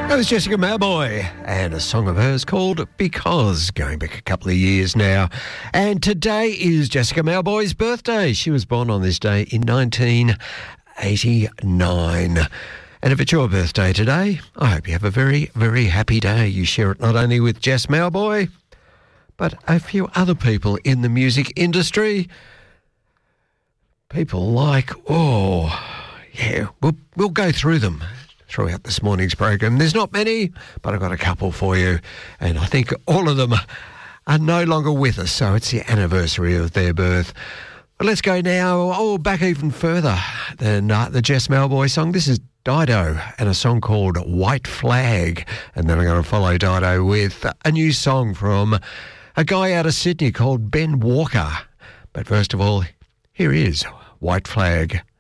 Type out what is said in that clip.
That was Jessica Mauboy and a song of hers called Because, going back a couple of years now. And today is Jessica Mauboy's birthday. She was born on this day in 1989. And if it's your birthday today, I hope you have a very, very happy day. You share it not only with Jess Mauboy, but a few other people in the music industry. People like, we'll go through them throughout this morning's program. There's not many, but I've got a couple for you. And I think all of them are no longer with us, so it's the anniversary of their birth. But let's go now, back even further than the Jess Mauboy song. This is Dido and a song called White Flag. And then I'm going to follow Dido with a new song from a guy out of Sydney called Ben Walker. But first of all, here is White Flag.